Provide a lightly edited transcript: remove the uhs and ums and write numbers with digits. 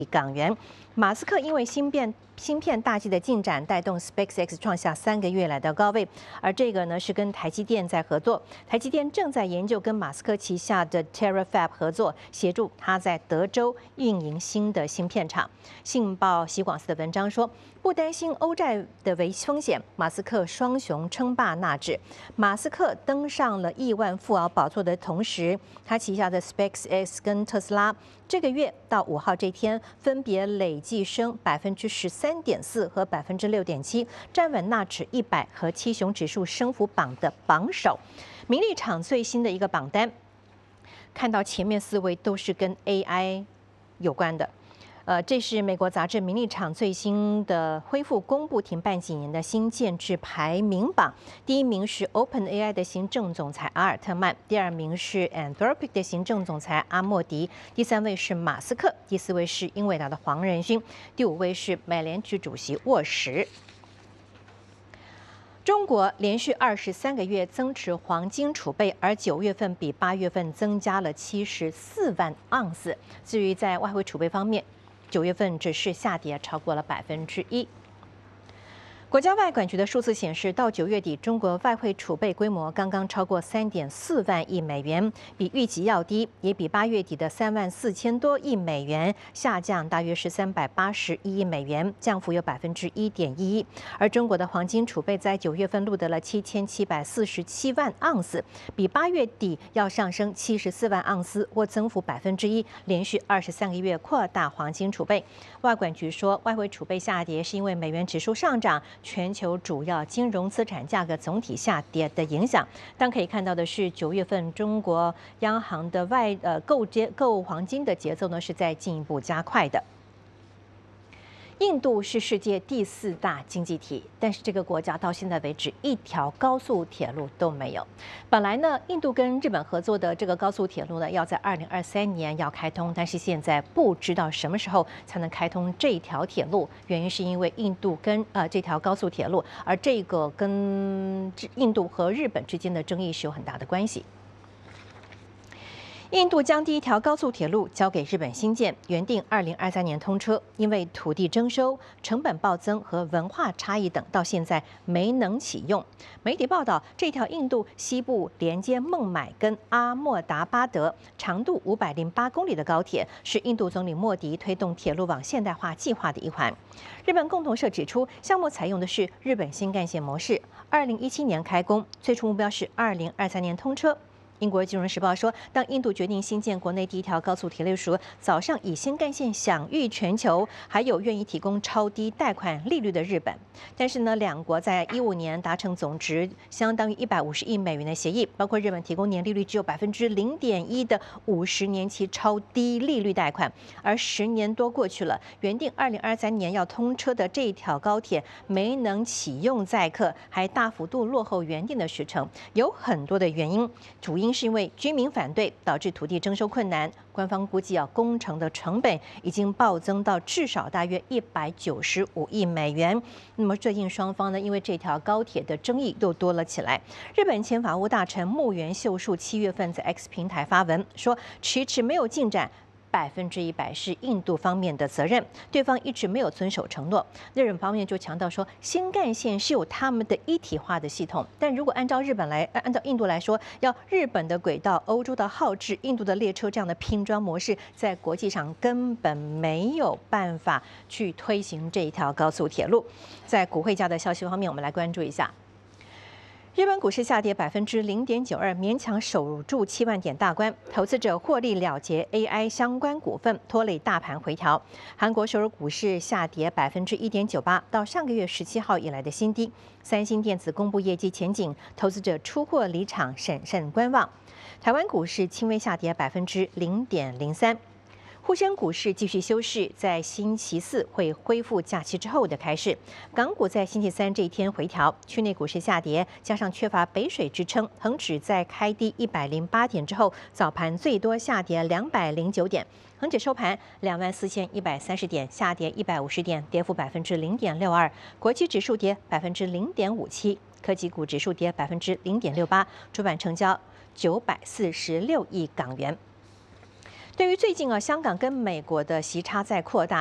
港元。马斯克因为芯片大计的进展，带动 SpaceX 创下3个月来的高位，而这个呢是跟台积电在合作。台积电正在研究跟马斯克旗下的 TerraFab 合作，协助他在德州运营新的芯片厂。信报西广斯的文章说，不担心欧债的风险，马斯克双雄称霸纳指。马斯克登上了亿万富豪宝座的同时，他旗下的 SpaceX 跟特斯拉这个月到5号这天分别累计升13.4%和6.7%，站稳纳指100和七雄指数升幅榜的榜首。名利场最新的一个榜单，看到前面4位都是跟 AI 有关的。这是美国杂志《名利场》最新的恢复公布停办几年的新建制排名榜。第1名是 OpenAI 的行政总裁阿尔特曼，第2名是 Anthropic 的行政总裁阿莫迪，第3位是马斯克，第4位是英伟达的黄仁勋，第5位是美联储主席沃什。中国连续23个月增持黄金储备，而9月份比8月份增加了74万盎司。至于在外汇储备方面，9月份只是下跌超过了1%。国家外管局的数字显示，到9月底，中国外汇储备规模刚刚超过3.4万亿美元，比预期要低，也比8月底的3万4千多亿美元下降大约是381亿美元，降幅有1.11%。而中国的黄金储备在9月份录得了7747万盎司，比8月底要上升74万盎司，或增幅1%，连续23个月扩大黄金储备。外管局说，外汇储备下跌是因为美元指数上涨，全球主要金融资产价格总体下跌的影响。但可以看到的是，9月份中国央行的购黄金的节奏呢是在进一步加快的。印度是世界第4大经济体，但是这个国家到现在为止一条高速铁路都没有。本来呢，印度跟日本合作的这个高速铁路呢，要在2023年要开通，但是现在不知道什么时候才能开通这条铁路。原因是因为印度跟这条高速铁路，而这个跟印度和日本之间的争议是有很大的关系。印度将第1条高速铁路交给日本新建，原定2023年通车，因为土地征收、成本暴增和文化差异等，到现在没能启用。媒体报道，这条印度西部连接孟买跟阿莫达巴德，长度508公里的高铁，是印度总理莫迪推动铁路网现代化计划的一环。日本共同社指出，项目采用的是日本新干线模式，2017年开工，最初目标是2023年通车。英国《金融时报》说，当印度决定新建国内第1条高速铁路时，早上以新干线享誉全球，还有愿意提供超低贷款利率的日本。但是呢，两国在2015年达成总值相当于150亿美元的协议，包括日本提供年利率只有0.1%的50年期超低利率贷款。而10年多过去了，原定2023年要通车的这一条高铁没能启用载客，还大幅度落后原定的时程，有很多的原因，主因是因为居民反对，导致土地征收困难。官方估计工程的成本已经暴增到至少大约195亿美元。那么最近双方呢，因为这条高铁的争议又多了起来。日本前法务大臣木原秀树7月份在 X 平台发文说，迟迟没有进展，100%是印度方面的责任，对方一直没有遵守承诺。日本方面就强调说，新干线是有他们的一体化的系统，但如果按照印度来说，要日本的轨道、欧洲的号志、印度的列车这样的拼装模式，在国际上根本没有办法去推行这一条高速铁路。在股汇价的消息方面，我们来关注一下。日本股市下跌0.92%，勉强守住7万点大关。投资者获利了结 AI 相关股份，拖累大盘回调。韩国首尔股市下跌1.98%，到上个月17号以来的新低。三星电子公布业绩前景，投资者出货离场，审慎观望。台湾股市轻微下跌0.03%。沪深股市继续休市，在星期4会恢复假期之后的开市。港股在星期3这一天回调，区内股市下跌，加上缺乏北水支撑，恒指在开低108点之后，早盘最多下跌209点，恒指收盘24130点，下跌150点，跌幅0.62%。国际指数跌0.57%，科技股指数跌0.68%，主板成交946亿港元。 对于最近香港跟美国的息差在扩大。